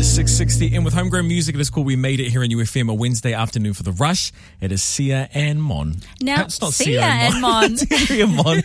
6:60 in with homegrown music. It is called We Made It here in UFM, a Wednesday afternoon for The Rush. It is Sia and Mon. Now, it's not Sia and Mon. It's Henry and Mon.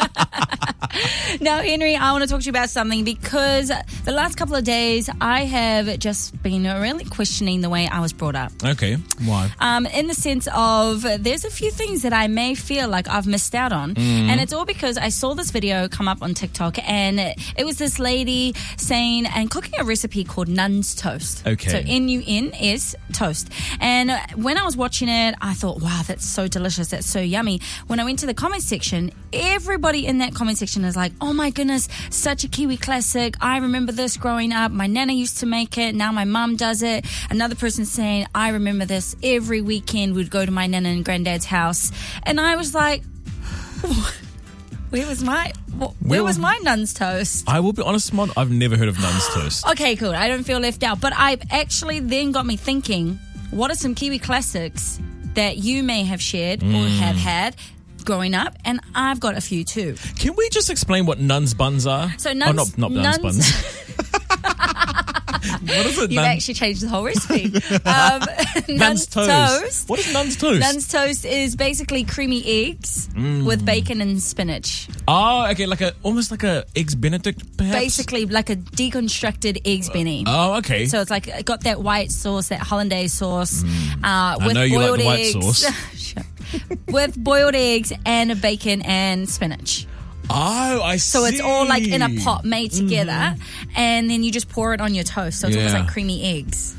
Now, Henry, I want to talk to you about something because the last couple of days I have just been really questioning the way I was brought up. Okay, why? In the sense of there's a few things that I may feel like I've missed out on. And it's all because I saw this video come up on TikTok and it was this lady saying and cooking a recipe called Nun's Toast. Okay. So N-U-N-S toast. And when I was watching it, I thought, wow, that's so delicious. That's so yummy. When I went to the comment section, everybody in that comment section is like, oh my goodness, such a Kiwi classic. I remember this growing up. My nana used to make it. Now my mum does it. Another person saying, I remember this every weekend. We'd go to my nana and granddad's house. And I was like, where was my Nun's Toast? I will be honest, Mon, I've never heard of Nun's Toast. Okay, cool. I don't feel left out. But I've actually then got me thinking, what are some Kiwi classics that you may have shared or have had growing up? And I've got a few too. Can we just explain what Nun's buns are? So Nun's... not Nun's buns. What is it? You've actually changed the whole recipe. Nun's toast. What is Nun's Toast? Nun's Toast is basically creamy eggs with bacon and spinach. Oh, okay, almost like a Eggs Benedict, perhaps? Basically like a deconstructed Eggs Benny. Oh, okay. So it's like it got that white sauce, that hollandaise sauce with I know you boiled like the white eggs. sauce. With boiled eggs and bacon and spinach. Oh, I see. So it's all like in a pot made together, and then you just pour it on your toast. So it's almost like creamy eggs.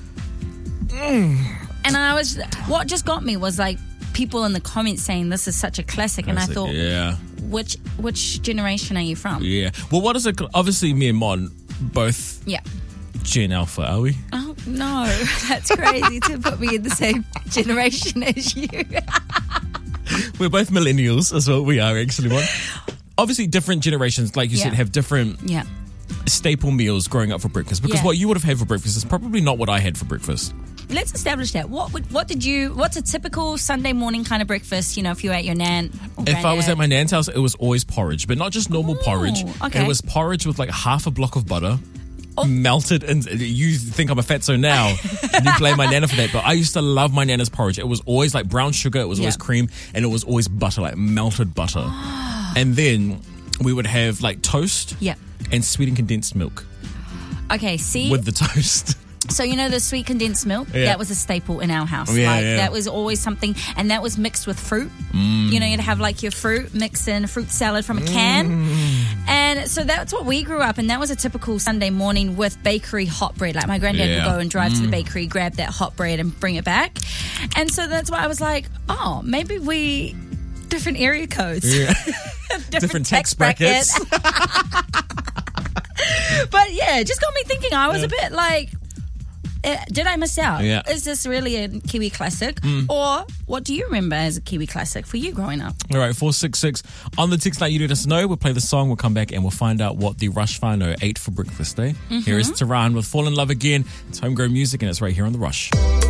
And what just got me was like people in the comments saying this is such a classic, and I thought, which generation are you from? Yeah. Well, what is it? Obviously, me and Mon both. Yeah. Gen Alpha, are we? Oh no, that's crazy to put me in the same generation as you. We're both millennials, is what we are actually, Mon. Obviously, different generations, like you said, have different staple meals growing up for breakfast. Because what you would have had for breakfast is probably not what I had for breakfast. Let's establish that. What's a typical Sunday morning kind of breakfast, if you were at your nan or If I was at my nan's house, it was always porridge, but not just normal porridge. Okay. It was porridge with like half a block of butter. Melted, and you think I'm a fatso now and you blame my nana for that, but I used to love my nana's porridge. It was always like brown sugar, it was always cream, and it was always butter, like melted butter. And then we would have like toast and sweet and condensed milk. Okay, see? With the toast. So the sweet condensed milk, that was a staple in our house. That was always something, and that was mixed with fruit. You'd have like your fruit, mix in a fruit salad from a can. And so that's what we grew up, and that was a typical Sunday morning with bakery hot bread. Like my granddad would go and drive to the bakery, grab that hot bread and bring it back. And so that's why I was like, oh, maybe we... different area codes. Yeah. different tax brackets. But yeah, it just got me thinking. I was a bit like... did I miss out? Yeah. Is this really a Kiwi classic? Or what do you remember as a Kiwi classic for you growing up? All right, 466. On the text line, you let us know. We'll play the song. We'll come back and we'll find out what the Rush whānau ate for breakfast, eh? Here is Taran with Fall in Love Again. It's homegrown music and it's right here on The Rush.